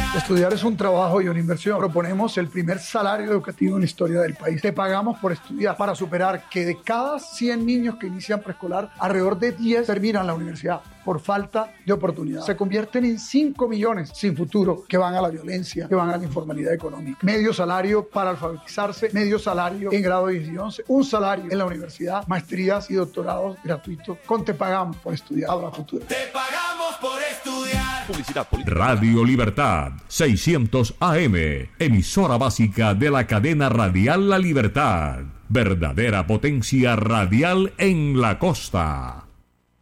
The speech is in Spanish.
Estudiar es un trabajo y una inversión. Proponemos el primer salario educativo en la historia del país. Te pagamos por estudiar para superar que de cada 100 niños que inician preescolar, alrededor de 10 terminan la universidad por falta de oportunidad. Se convierten en 5 millones sin futuro que van a la violencia, que van a la informalidad económica. Medio salario para alfabetizarse, medio salario en grado 10 y 11, un salario en la universidad, maestrías y doctorados gratuitos. Con Te Pagamos por Estudiar habrá futuro. Te pagamos por estudiar. Publicidad política. Radio Libertad 600 AM, emisora básica de la cadena radial La Libertad. Verdadera potencia radial en la costa.